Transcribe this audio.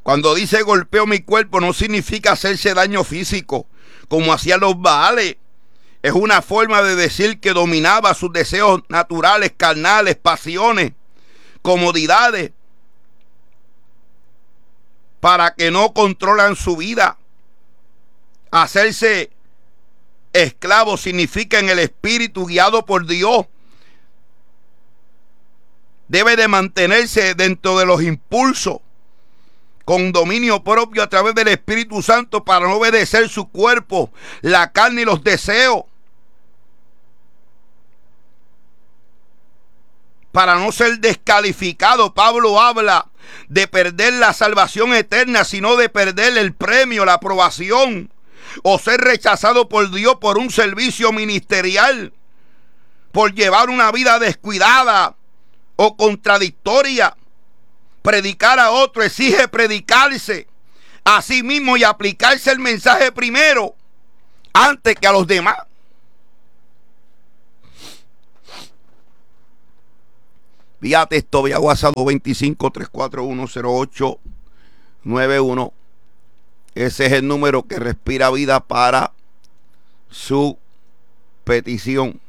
Cuando dice golpeo mi cuerpo, no significa hacerse daño físico, como hacían los Baales. Es una forma de decir que dominaba sus deseos naturales, carnales, pasiones, comodidades, para que no controlan su vida. Hacerse esclavo significa en el espíritu guiado por Dios. Debe de mantenerse dentro de los impulsos, con dominio propio a través del Espíritu Santo, para no obedecer su cuerpo, la carne y los deseos. Para no ser descalificado. Pablo habla de perder la salvación eterna, sino de perder el premio, la aprobación, o ser rechazado por Dios por un servicio ministerial, por llevar una vida descuidada o contradictoria. Predicar a otro exige predicarse a sí mismo y aplicarse el mensaje primero, antes que a los demás. Vía texto, vía WhatsApp 225-341-0891. Ese es el número que respira vida para su petición.